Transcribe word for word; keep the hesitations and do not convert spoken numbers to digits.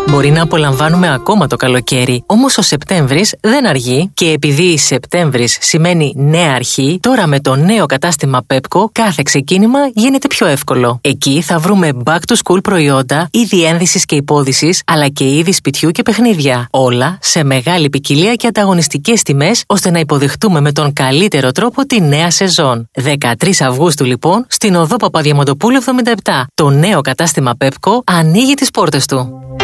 Μπορεί να απολαμβάνουμε ακόμα το καλοκαίρι, όμως ο Σεπτέμβρης δεν αργεί και επειδή Σεπτέμβρης σημαίνει νέα αρχή, τώρα με το νέο κατάστημα Pepco κάθε ξεκίνημα γίνεται πιο εύκολο. Εκεί θα βρούμε back to school προϊόντα, είδη ένδυσης και υπόδυσης, αλλά και είδη σπιτιού και παιχνίδια. Όλα σε μεγάλη ποικιλία και ανταγωνιστικές τιμές, ώστε να υποδεχτούμε με τον καλύτερο τρόπο τη νέα σεζόν. δεκατρείς Αυγούστου λοιπόν, στην οδό Παπαδιαμαντοπούλου εβδομήντα επτά, το νέο κατάστημα Pepco ανοίγει τις πόρτες του.